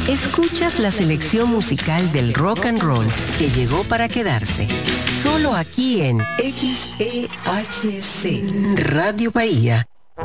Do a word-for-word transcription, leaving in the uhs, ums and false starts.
Escuchas la selección musical del rock and roll que llegó para quedarse. Solo aquí en X E H C Radio Bahía